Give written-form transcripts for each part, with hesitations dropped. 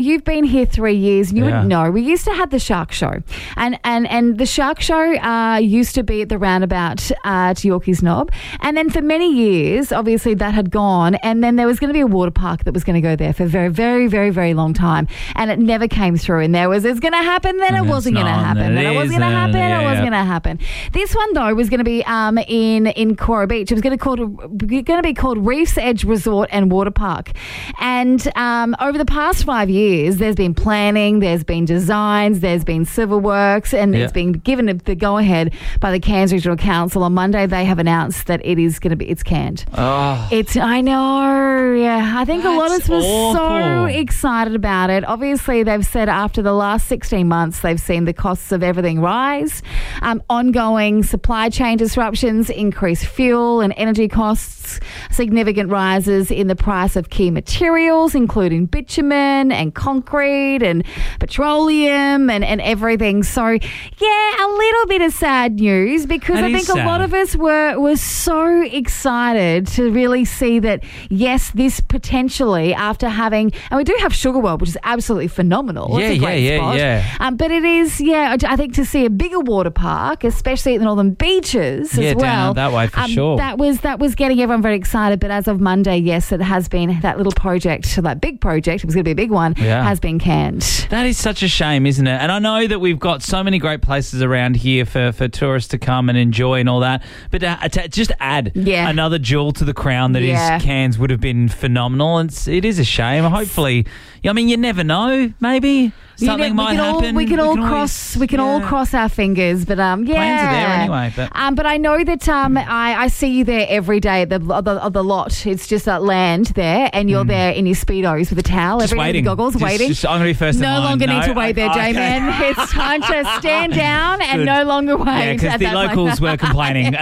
You've been here 3 years and you wouldn't know. We used to have the Shark Show. And the Shark Show used to be at the roundabout at Yorkeys Knob. And then for many years, obviously, that had gone. And then there was going to be a water park that was going to go there for a very, very, very, very long time. And it never came through. And it's going to happen, then it wasn't going to happen. Then it wasn't going to happen, it wasn't going to happen. This one, though, was going to be in Cora Beach. It was going to be called Reefs Edge Resort and Water Park. And over the past 5 years, there's been planning, there's been designs, there's been civil works, and it's been given the go-ahead by the Cairns Regional Council. On Monday, they have announced that it's canned. Oh. I know. Yeah. I think a lot of us were so excited about it. Obviously, they've said after the last 16 months, they've seen the costs of everything rise, ongoing supply chain disruptions, increased fuel and energy costs, significant rises in the price of key materials, including bitumen and concrete and petroleum and everything. So, a little bit of sad news because I think a lot of us were so excited to really see that, yes, this potentially after having, and we do have Sugar World, which is absolutely phenomenal. It's a great spot. But it is, I think to see a bigger water park, especially at the Northern Beaches as well. Down that way for sure. That was getting everyone very excited. But as of Monday, yes, it has been that little project, that big project, it was going to be a big one, has been canned. That is such a shame, isn't it? And I know that we've got so many great places around here for tourists to come and enjoy and all that. But to just add another jewel to the crown that is Cairns would have been phenomenal. It is a shame. Hopefully, you never know, maybe. Something might happen. We can all cross our fingers, but plans are there anyway. But I know that I see you there every day. The lot. It's just that land there, and you're there in your speedos with a towel, just waiting, goggles, waiting. I'm going to be first in line. No longer need to wait there, J-Man. It's time to stand down and no longer wait. Yeah, because the locals were complaining.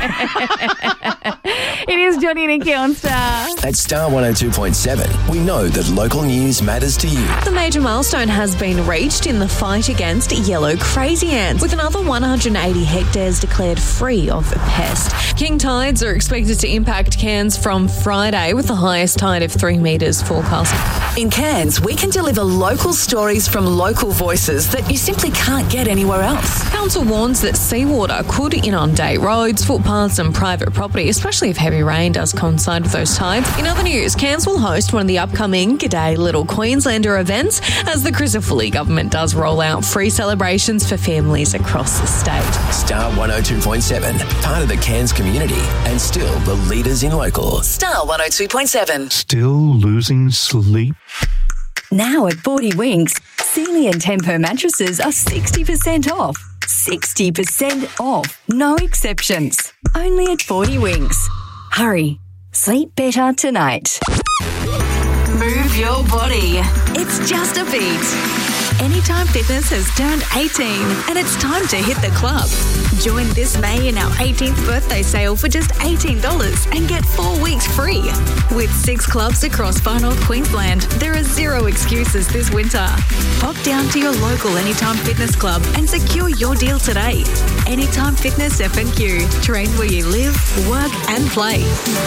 It is Johnny and Nikki on Star. At Star 102.7, we know that local news matters to you. The major milestone has been reached in the fight against yellow crazy ants, with another 180 hectares declared free of the pest. King tides are expected to impact Cairns from Friday, with the highest tide of 3 metres forecast. In Cairns, we can deliver local stories from local voices that you simply can't get anywhere else. Council warns that seawater could inundate roads, footpaths and private property, especially if heavy rain does coincide with those tides. In other news, Cairns will host one of the upcoming G'day Little Queenslander events as the Crisafulli government does roll out free celebrations for families across the state. Star 102.7, part of the Cairns community and still the leaders in local. Star 102.7. Still losing sleep? Now at 40 Winks, Sealy and Tempo mattresses are 60% off. 60% off. No exceptions. Only at 40 Winks. Hurry. Sleep better tonight. Move your body. It's just a beat. Anytime Fitness has turned 18 and it's time to hit the club. Join this May in our 18th birthday sale for just $18 and get 4 weeks free. With 6 clubs across Far North Queensland, there are 0 excuses this winter. Pop down to your local Anytime Fitness club and secure your deal today. Anytime Fitness F&Q. Train where you live, work and play.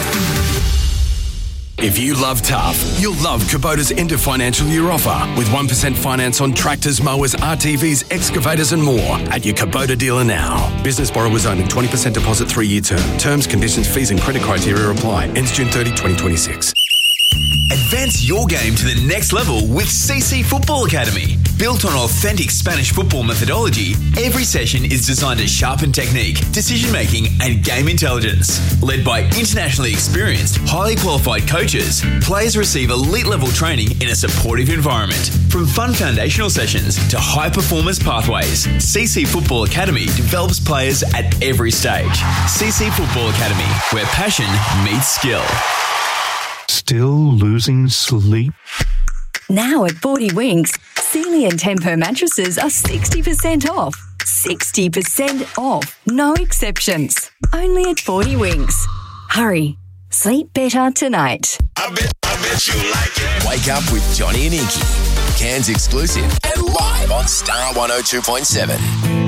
If you love tough, you'll love Kubota's end of financial year offer with 1% finance on tractors, mowers, RTVs, excavators and more at your Kubota dealer now. Business borrowers only, 20% deposit, 3-year term. Terms, conditions, fees and credit criteria apply. Ends June 30, 2026. Advance your game to the next level with CC Football Academy. Built on authentic Spanish football methodology, every session is designed to sharpen technique, decision-making and game intelligence. Led by internationally experienced, highly qualified coaches, players receive elite-level training in a supportive environment. From fun foundational sessions to high-performance pathways, CC Football Academy develops players at every stage. CC Football Academy, where passion meets skill. Still losing sleep? Now at 40 Winks, Sealy and Tempo mattresses are 60% off. 60% off. No exceptions. Only at 40 Winks. Hurry. Sleep better tonight. I bet you like it. Wake up with Johnny and Inky. Cairns exclusive and live on Star 102.7.